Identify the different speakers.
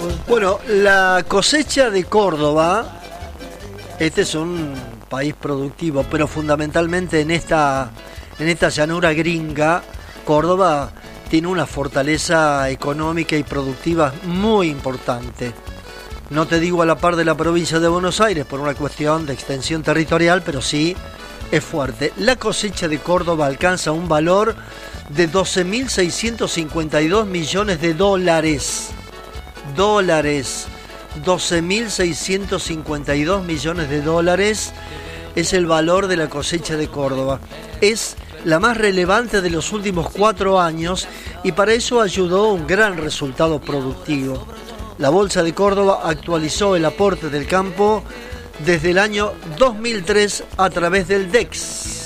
Speaker 1: Bueno, la cosecha de Córdoba, este es un país productivo, pero fundamentalmente en esta llanura gringa, Córdoba tiene una fortaleza económica y productiva muy importante. No te digo a la par de la provincia de Buenos Aires por una cuestión de extensión territorial, pero sí es fuerte. La cosecha de Córdoba alcanza un valor de 12.652 millones de dólares. 12.652 millones de dólares es el valor de la cosecha de Córdoba. Es la más relevante de los últimos 4 años y para eso ayudó un gran resultado productivo. La Bolsa de Córdoba actualizó el aporte del campo desde el año 2003 a través del DEX.